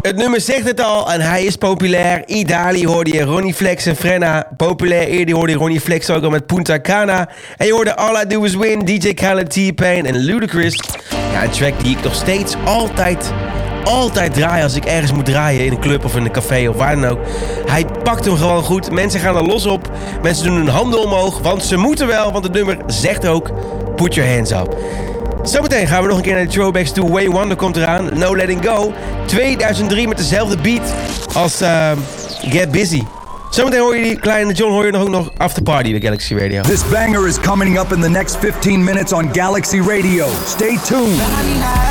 Het nummer zegt het al en hij is populair. Idali hoorde je Ronnie Flex en Frenna. Populair eerder hoorde je Ronnie Flex ook al met Punta Cana. En je hoorde All I Do Is Win, DJ Khaled, T-Pain en Ludacris. Ja, een track die ik nog steeds altijd draai als ik ergens moet draaien in een club of in een café of waar dan ook. Hij pakt hem gewoon goed. Mensen gaan er los op. Mensen doen hun handen omhoog, want ze moeten wel. Want het nummer zegt ook, put your hands up. Zometeen gaan we nog een keer naar de throwbacks toe. Way Wonder komt eraan. No Letting Go. 2003 met dezelfde beat als Get Busy. Zometeen hoor je die kleine John hoor je nog ook nog After Party bij Galaxy Radio. This banger is coming up in the next 15 minutes on Galaxy Radio. Stay tuned.